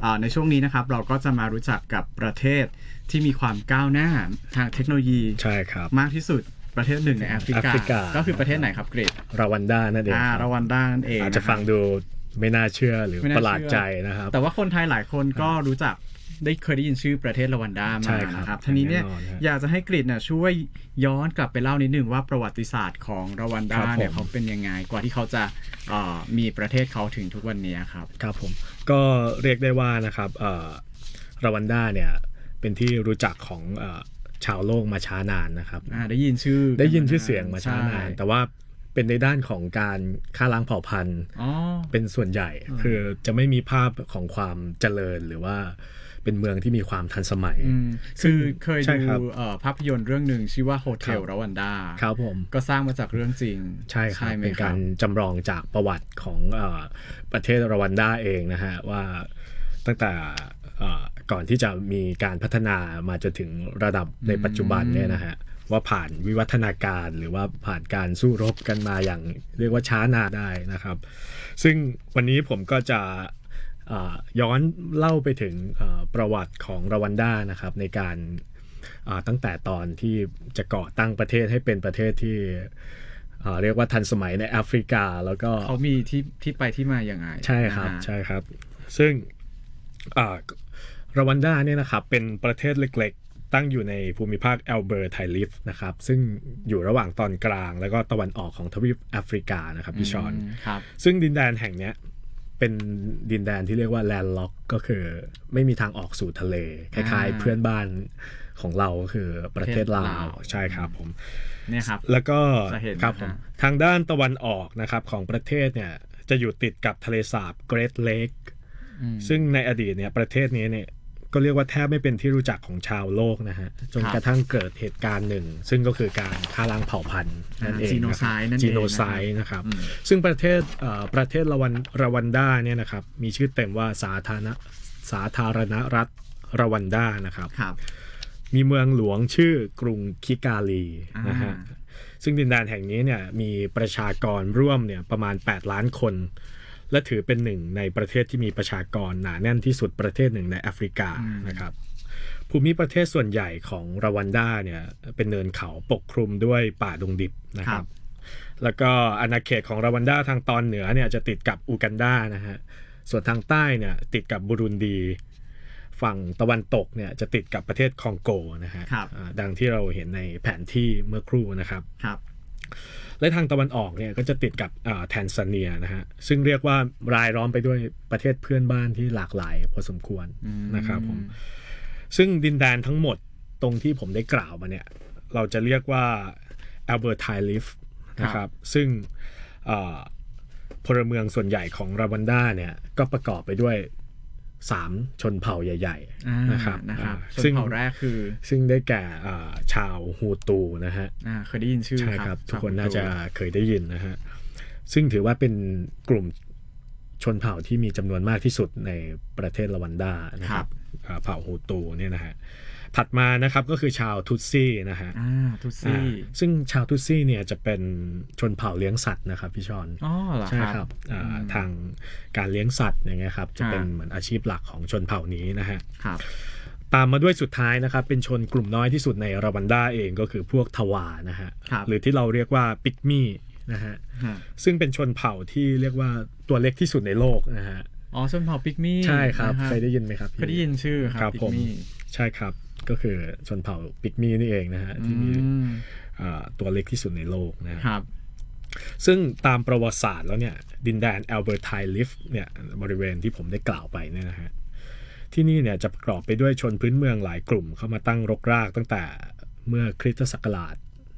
ในช่วงนี้นะครับเราก็จะมารู้จักกับประเทศที่มีความก้าวหน้าทางเทคโนโลยีใช่ครับมากที่สุดประเทศหนึ่งในแอฟริกาก็คือประเทศไหนครับเกรดรวันดานั่นเองรวันดานั่นเองอาจจะฟังดูไม่น่าเชื่อหรือประหลาดใจนะครับแต่ว่าคนไทยหลายคนก็รู้จักเคยได้ยินชื่อประเทศรวันดามานะครับทีนี้เนี่ยอยากจะให้กฤษเนี่ยช่วยย้อนกลับไปเล่านิดนึงว่าประวัติศาสตร์ของรวันดาเนี่ยเขาเป็นยังไงกว่าที่เขาจะมีประเทศเขาถึงทุกวันนี้ครับครับผมก็เรียกได้ว่านะครับรวันดาเนี่ยเป็นที่รู้จักของชาวโลกมาช้านานนะครับได้ยินชื่อเสียงมาช้านานแต่ว่าเป็นในด้านของการฆ่าล้างเผ่าพันธุ์เป็นส่วนใหญ่คือจะไม่มีภาพของความเจริญหรือว่าเป็นเมืองที่มีความทันสมัยคือเคยดูภาพยนตร์เรื่องหนึ่งชื่อว่าโฮเทลรวันดาครับผมก็สร้างมาจากเรื่องจริงใช่ครับเป็นการจำลองจากประวัติของประเทศรวันดาเองนะฮะว่าตั้งแต่ก่อนที่จะมีการพัฒนามาจนถึงระดับในปัจจุบันเนี่ยนะฮะว่าผ่านวิวัฒนาการหรือว่าผ่านการสู้รบกันมาอย่างเรียกว่าช้านานได้นะครับซึ่งวันนี้ผมก็จะย้อนเล่าไปถึงประวัติของรวันดานะครับในการตั้งแต่ตอนที่จะก่อตั้งประเทศให้เป็นประเทศที่เรียกว่าทันสมัยในแอฟริกาแล้วก็เขามีที่ไปที่มาอย่างไรใช่ครับใช่ครับซึ่งรวันดาเนี่ยนะครับเป็นประเทศเล็กๆตั้งอยู่ในภูมิภาคแอลเบอร์ไทลิฟนะครับซึ่งอยู่ระหว่างตอนกลางแล้วก็ตะวันออกของทวีปแอฟริกานะครับพี่ชอนซึ่งดินแดนแห่งนี้เป็นดินแดนที่เรียกว่าแลนด์ล็อกก็คือไม่มีทางออกสู่ทะเลคล้ายๆเพื่อนบ้านของเราก็คือประเทศลาวใช่ครับผมเนี่ยครับแล้วก็ครับผมทางด้านตะวันออกนะครับของประเทศเนี่ยจะอยู่ติดกับทะเลสาบเกรทเลคซึ่งในอดีตเนี่ยประเทศนี้เนี่ยก็เรียกว่าแทบไม่เป็นที่รู้จักของชาวโลกนะฮะจนกระทั่งเกิดเหตุการณ์หนึ่งซึ่งก็คือการฆ่าล้างเผ่าพันธุ์นั่นเองจีโนไซด์นะครับซึ่งประเทศรวันดาเนี่ยนะครับมีชื่อเต็มว่าสาธารณรัฐรวันดานะครับมีเมืองหลวงชื่อกรุงคิกาลีนะฮะซึ่งดินแดนแห่งนี้เนี่ยมีประชากรร่วมเนี่ยประมาณ8ล้านคนและถือเป็นหนึ่งในประเทศที่มีประชากรหนาแน่นที่สุดประเทศหนึ่งในแอฟริกานะครับภูมิประเทศส่วนใหญ่ของรวันดาเนี่ยเป็นเนินเขาปกคลุมด้วยป่าดงดิบนะครับแล้วก็อาณาเขตของรวันดาทางตอนเหนือเนี่ยจะติดกับอูกันดานะฮะส่วนทางใต้เนี่ยติดกับบุรุนดีฝั่งตะวันตกเนี่ยจะติดกับประเทศคองโกนะฮะดังที่เราเห็นในแผนที่เมื่อครู่นะครับและทางตะวันออกเนี่ยก็จะติดกับแทนซาเนียนะฮะซึ่งเรียกว่ารายล้อมไปด้วยประเทศเพื่อนบ้านที่หลากหลายพอสมควรนะครับผมซึ่งดินแดนทั้งหมดตรงที่ผมได้กล่าวมาเนี่ยเราจะเรียกว่าแอลเบอร์ไทลิฟนะครับซึ่งพลเมืองส่วนใหญ่ของรวันดาเนี่ยก็ประกอบไปด้วย3ชนเผ่าใหญ่ๆนะครับชนเผ่าแรกคือซึ่งได้แก่ชาวฮูตูนะฮะเคยได้ยินชื่อใช่ครับทุกคนน่าจะเคยได้ยินนะฮะซึ่งถือว่าเป็นกลุ่มชนเผ่าที่มีจำนวนมากที่สุดในประเทศรวันดานะครับเผ่าฮูตูเนี่ยนะฮะถัดมานะครับก็คือชาวทุตซี่นะฮะทุตซี่ซึ่งชาวทุตซี่เนี่ยจะเป็นชนเผ่าเลี้ยงสัตว์นะครับพี่ชอนใช่ครับทางการเลี้ยงสัตว์อย่างเงี้ยครับจะเป็นเหมือนอาชีพหลักของชนเผ่านี้นะฮะตามมาด้วยสุดท้ายนะครับเป็นชนกลุ่มน้อยที่สุดในรวันดาเองก็คือพวกทวานะฮะหรือที่เราเรียกว่าปิกมี่นะฮะซึ่งเป็นชนเผ่าที่เรียกว่าตัวเล็กที่สุดในโลกนะฮะชนเผ่าปิกมี่ใช่ครับเคยได้ยินไหมครับเคยได้ยินชื่อครับปิกมี่ใช่ครับก็คือชนเผ่าปิกมี่นี่เองนะฮะที่มีตัวเล็กที่สุดในโลกนะครับซึ่งตามประวัติศาสตร์แล้วเนี่ยดินแดนแอลเบอร์ไทลิฟเนี่ยบริเวณที่ผมได้กล่าวไปเนี่ยนะฮะที่นี่เนี่ยจะประกอบไปด้วยชนพื้นเมืองหลายกลุ่มเข้ามาตั้งรกรากตั้งแต่เมื่อคริสตศักราช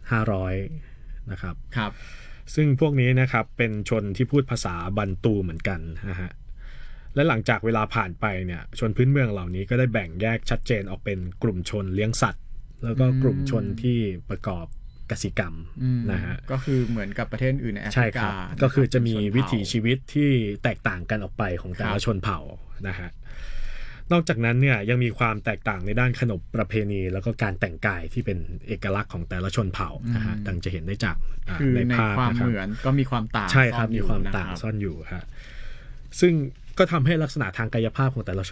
500นะครับซึ่งพวกนี้นะครับเป็นชนที่พูดภาษาบันตูเหมือนกันนะฮะและหลังจากเวลาผ่านไปเนี่ยชนพื้นเมืองเหล่านี้ก็ได้แบ่งแยกชัดเจนออกเป็นกลุ่มชนเลี้ยงสัตว์แล้วก็กลุ่มชนที่ประกอบกสิกรรมนะฮะก็คือเหมือนกับประเทศอื่นในแอฟริกาก็คือจะมีวิถีชีวิตที่แตกต่างกันออกไปของแต่ละชนเผ่านะฮะนอกจากนั้นเนี่ยยังมีความแตกต่างในด้านขนบประเพณีแล้วก็การแต่งกายที่เป็นเอกลักษณ์ของแต่ละชนเผ่านะฮะดังจะเห็นได้จากในภาพนะครับเหมือนก็มีความต่างใช่ครับมีความต่างซ่อนอยู่ฮะซึ่งก็ทำให้ลักษณะทางกายภาพของแต่ละช